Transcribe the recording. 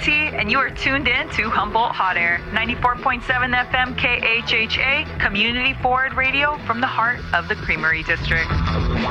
T, and you are tuned in to Humboldt Hot Air, 94.7 FM KHHA, community forward radio from the heart of the Creamery District.